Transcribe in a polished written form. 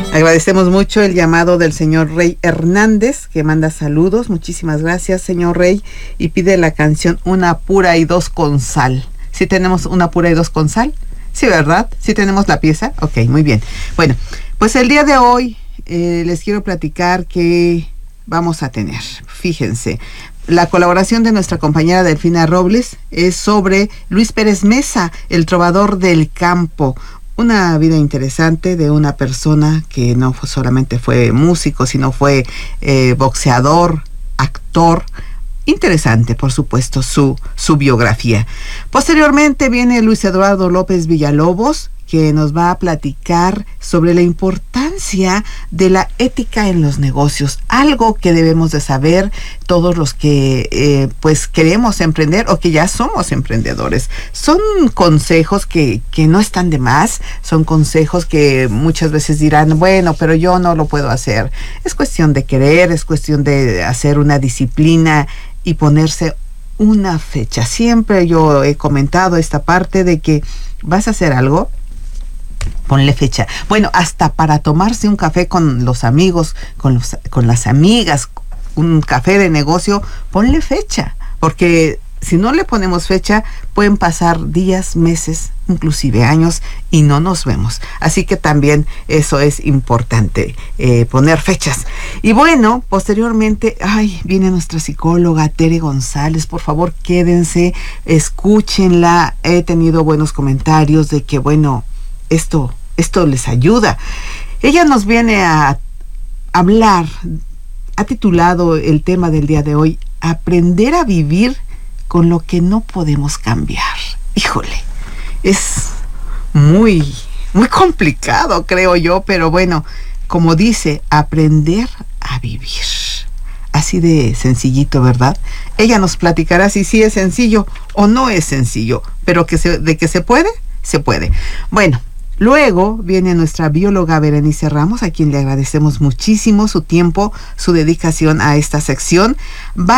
Agradecemos mucho el llamado del señor Rey Hernández, que manda saludos. Muchísimas gracias, señor Rey, y pide la canción Una pura y dos con sal. ¿Sí tenemos Una pura y dos con sal? Sí, ¿verdad? ¿Sí tenemos la pieza? Ok, muy bien. Bueno, pues el día de hoy les quiero platicar que vamos a tener, fíjense, la colaboración de nuestra compañera Delfina Robles es sobre Luis Pérez Mesa, el trovador del campo. Una vida interesante de una persona que no solamente fue músico, sino fue boxeador, actor. Interesante, por supuesto, su biografía. Posteriormente viene Luis Eduardo López Villalobos, que nos va a platicar sobre la importancia de la ética en los negocios, algo que debemos de saber todos los que pues queremos emprender o que ya somos emprendedores. Son consejos que no están de más, son consejos que muchas veces dirán, bueno, pero yo no lo puedo hacer. Es cuestión de querer, es cuestión de hacer una disciplina y ponerse una fecha. Siempre yo he comentado esta parte de que vas a hacer algo, ponle fecha. Bueno, hasta para tomarse un café con los amigos, con las amigas, un café de negocio, ponle fecha, porque si no le ponemos fecha, pueden pasar días, meses, inclusive años, y no nos vemos. Así que también eso es importante, poner fechas. Y bueno, posteriormente, viene nuestra psicóloga Tere González. Por favor, quédense, escúchenla. He tenido buenos comentarios de que, bueno, esto les ayuda. Ella nos viene a hablar, ha titulado el tema del día de hoy, Aprender a vivir con lo que no podemos cambiar. Híjole, es muy, muy complicado, creo yo, pero bueno, como dice, aprender a vivir. Así de sencillito, ¿verdad? Ella nos platicará si sí es sencillo o no es sencillo, pero de que se puede, se puede. Bueno, luego viene nuestra bióloga Berenice Ramos, a quien le agradecemos muchísimo su tiempo, su dedicación a esta sección. Va